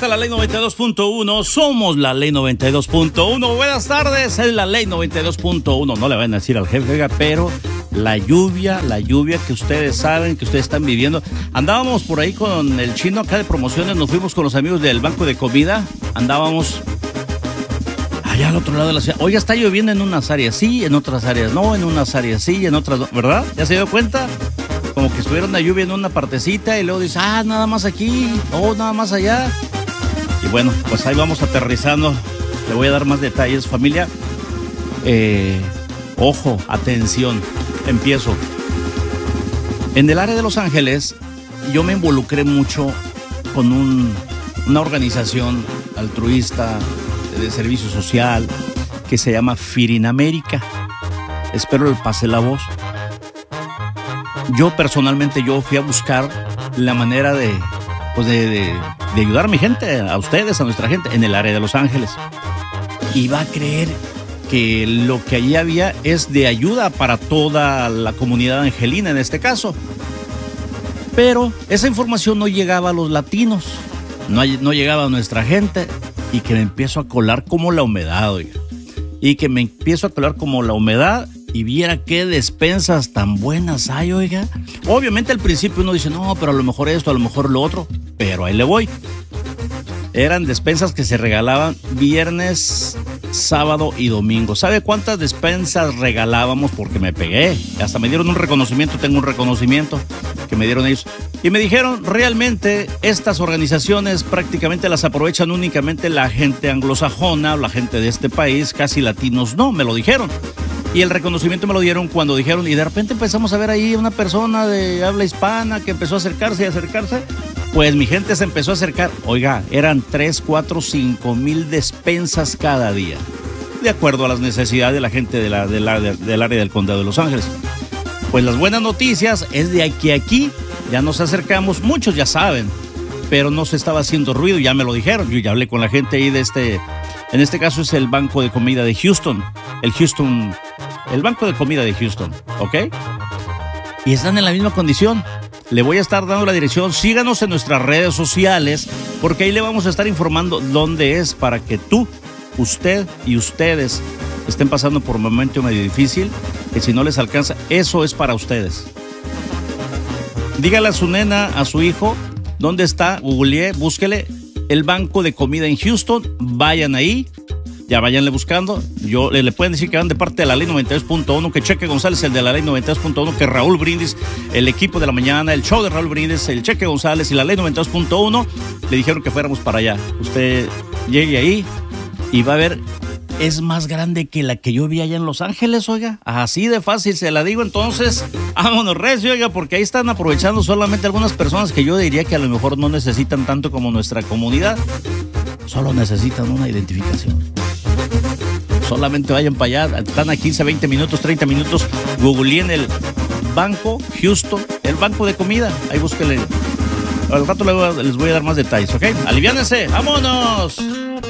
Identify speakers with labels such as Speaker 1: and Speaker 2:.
Speaker 1: está la Ley 92.1. Somos la Ley 92.1. Buenas tardes, es la Ley 92.1. No le van a decir al jefe, pero la lluvia que ustedes saben, que ustedes están viviendo. Andábamos por ahí con el chino acá de promociones, nos fuimos con los amigos del banco de comida. Andábamos allá al otro lado de la ciudad. Oiga, está lloviendo en unas áreas sí, en otras áreas no, en unas áreas sí, en otras no, ¿verdad? ¿Ya se dio cuenta? Como que estuvieron la lluvia en una partecita y luego dice, nada más aquí, nada más allá. Y bueno, pues ahí vamos aterrizando. Le voy a dar más detalles, familia. Ojo, atención, empiezo. En el área de Los Ángeles, yo me involucré mucho con una organización altruista de servicio social que se llama Firinamérica. Espero le pase la voz. Yo personalmente fui a buscar la manera de ayudar a mi gente, a ustedes, a nuestra gente en el área de Los Ángeles. Y va a creer que lo que allí había es de ayuda para toda la comunidad angelina en este caso. Pero esa información no llegaba a los latinos, no llegaba a nuestra gente, y que me empiezo a colar como la humedad, oiga. Y viera qué despensas tan buenas hay, oiga. Obviamente al principio uno dice, no, pero a lo mejor esto, a lo mejor lo otro. Pero ahí le voy. Eran despensas que se regalaban viernes, sábado y domingo. ¿Sabe cuántas despensas regalábamos? Porque me pegué. Hasta me dieron un reconocimiento, tengo un reconocimiento que me dieron ellos. Y me dijeron, realmente estas organizaciones prácticamente las aprovechan únicamente la gente anglosajona, la gente de este país, casi latinos no, me lo dijeron. Y el reconocimiento me lo dieron cuando dijeron, y de repente empezamos a ver ahí una persona de habla hispana que empezó a acercarse. Pues mi gente se empezó a acercar. Oiga, eran 3, 4, 5 mil despensas cada día, de acuerdo a las necesidades de la gente del área del condado de Los Ángeles. Pues las buenas noticias es de que aquí ya nos acercamos, muchos ya saben, pero no se estaba haciendo ruido, ya me lo dijeron. Yo ya hablé con la gente ahí en este caso es el Banco de Comida de Houston, el Banco de Comida de Houston, ¿ok? Y están en la misma condición. Le voy a estar dando la dirección. Síganos en nuestras redes sociales, porque ahí le vamos a estar informando dónde es, para que usted y ustedes estén pasando por un momento medio difícil, que si no les alcanza, eso es para ustedes. Dígale a su nena, a su hijo, dónde está, googleé, búsquele el Banco de Comida en Houston, vayan ahí. Ya váyanle buscando. Le pueden decir que van de parte de la Ley 92.1, que Cheque González, el de la Ley 92.1, que Raúl Brindis, el equipo de la mañana, el show de Raúl Brindis, el Cheque González y la Ley 92.1 le dijeron que fuéramos para allá. Usted llegue ahí y va a ver, es más grande que la que yo vi allá en Los Ángeles, oiga. Así de fácil se la digo. Entonces, vámonos recio, oiga, porque ahí están aprovechando solamente algunas personas que yo diría que a lo mejor no necesitan tanto como nuestra comunidad. Solo necesitan una identificación. Solamente vayan para allá, están a 15, 20 minutos, 30 minutos. Googleen el Banco Houston, el Banco de Comida. Ahí búsquenle. Al rato les voy a dar más detalles, ¿ok? Aliviánense, vámonos.